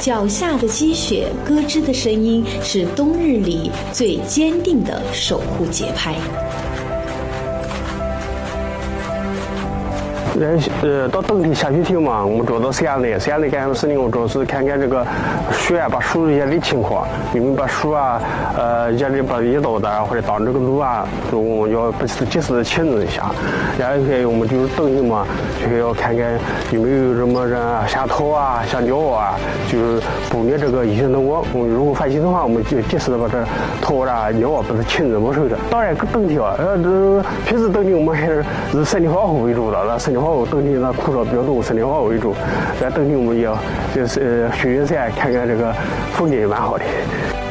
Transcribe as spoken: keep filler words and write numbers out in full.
脚下的积雪咯吱的声音是冬日里最坚定的守护节拍。 呃，到冬天下雪天嘛，我们主要到山里，山里干什么事情？我主要是看看这个雪啊，把树叶的情况，因为把树啊，呃，叶里把叶倒的或者当这个路啊，我们要不是及时的清理一下。然后我们就是冬天嘛，就要看看有没有什么人啊下头啊、下鸟啊，就是捕猎这个野生动物。我们如果发现的话，我们就及时的把这头啊、鸟啊把它清理没收的。当然，冬天啊，呃，这平时冬天我们还是以森林保护为主的，那森林保护冬天呢枯燥比较多，森林保护为主。在冬天我们也要就是呃去云山看看这个风景也蛮好的。